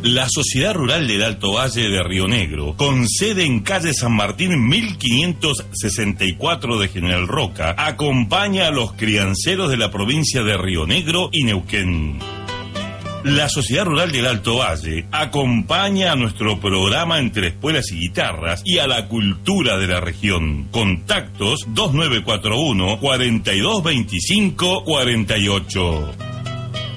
La Sociedad Rural del Alto Valle de Río Negro, con sede en calle San Martín 1564 de General Roca, acompaña a los crianceros de la provincia de Río Negro y Neuquén. La Sociedad Rural del Alto Valle acompaña a nuestro programa Entre Espuelas y Guitarras y a la cultura de la región. Contactos 2941 4225 48.